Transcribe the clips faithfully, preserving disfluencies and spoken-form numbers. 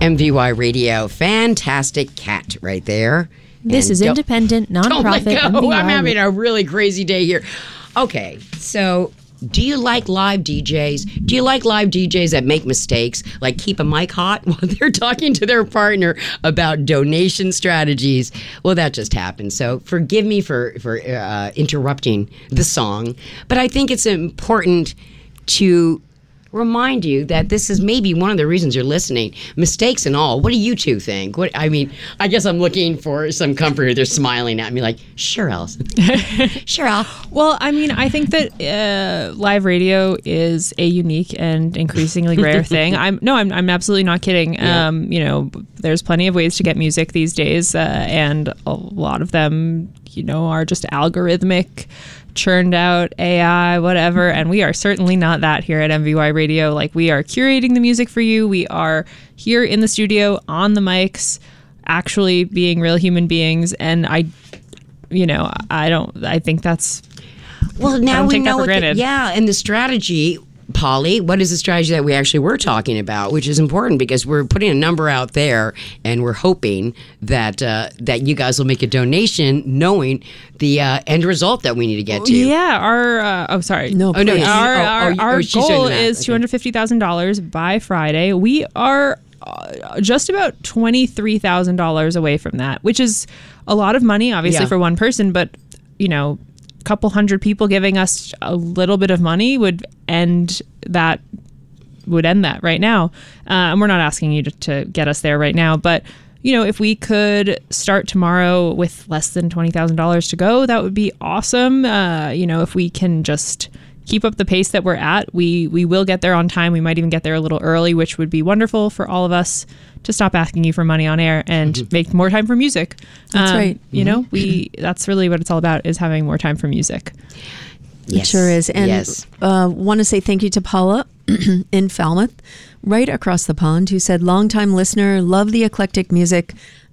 M V Y Radio. Fantastic cat right there. This And is don't- independent, nonprofit. Don't let M go. V Y. I'm having a really crazy day here. Okay, so do you like live D Js? Do you like live D Js that make mistakes, like keep a mic hot while they're talking to their partner about donation strategies? Well, that just happened. So forgive me for, for uh, interrupting the song, but I think it's important to remind you that this is maybe one of the reasons you're listening. Mistakes and all. What do you two think? What I mean, I guess I'm looking for some comfort here. They're smiling at me like, sure, Allison. Sure, Al. Well, I mean, I think that uh, live radio is a unique and increasingly rare thing. I'm no, I'm I'm absolutely not kidding. Yeah. Um, you know, there's plenty of ways to get music these days, uh, and a lot of them, you know, are just algorithmic, churned out A I, whatever. And we are certainly not that here at M V Y Radio. Like, we are curating the music for you. We are here in the studio on the mics, actually being real human beings. And I, you know, I don't, I think that's, Well, I now don't we take that know for what the, granted. yeah, and the strategy, Polly, what is the strategy that we actually were talking about, which is important because we're putting a number out there and we're hoping that uh, that you guys will make a donation knowing the uh, end result that we need to get to. yeah, our, uh, oh, sorry. No, Oh, no, please. you- Our, oh, our, oh, our oh, she's doing goal that. is Okay. two hundred fifty thousand dollars by Friday. We are uh, just about twenty-three thousand dollars away from that, which is a lot of money, obviously, Yeah. for one person, but, you know, a couple hundred people giving us a little bit of money would end that would end that right now. Uh, and we're not asking you to, to get us there right now, but you know, if we could start tomorrow with less than twenty thousand dollars to go, that would be awesome. Uh, you know, if we can just keep up the pace that we're at, we we will get there on time. We might even get there a little early, which would be wonderful for all of us to stop asking you for money on air and Mm-hmm. make more time for music. That's Um, right. You know, we that's really what it's all about, is having more time for music. It sure is. And yes. uh, want to say thank you to Paula in Falmouth, right across the pond, who said, longtime listener, love the eclectic music,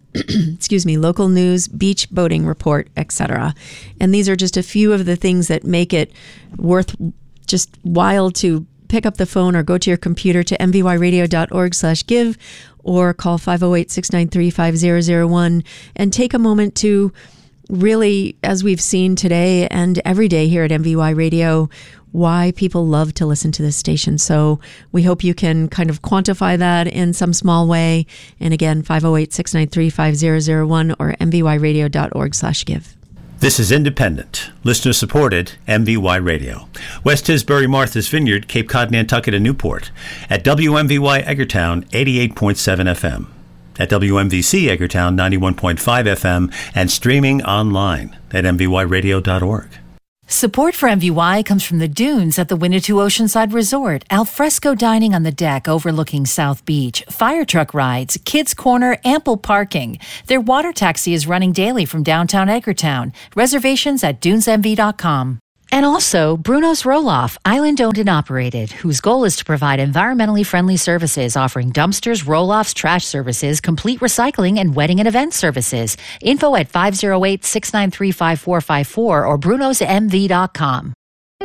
excuse me, local news, beach boating report, et cetera. And these are just a few of the things that make it worth just while to pick up the phone or go to your computer to m v y radio dot org slash give or call five oh eight, six nine three, five zero zero one and take a moment to really, as we've seen today and every day here at M V Y Radio, why people love to listen to this station. So we hope you can kind of quantify that in some small way. And again, five oh eight, six nine three, five zero zero one or m v y radio dot org slash give. This is independent, listener-supported M V Y Radio. West Tisbury, Martha's Vineyard, Cape Cod, Nantucket, and Newport. At W M V Y Eggertown, eighty-eight point seven F M. At W M V C Eggertown, ninety-one point five F M. And streaming online at m v y radio dot org. Support for M V Y comes from the dunes at the Winnetou Oceanside Resort, alfresco dining on the deck overlooking South Beach, fire truck rides, kids' corner, ample parking. Their water taxi is running daily from downtown Edgartown. Reservations at dunes m v dot com. And also, Bruno's Roll-Off, island-owned and operated, whose goal is to provide environmentally friendly services, offering dumpsters, roll-offs, trash services, complete recycling, and wedding and event services. Info at five oh eight, six nine three, five four five four or brunos m v dot com.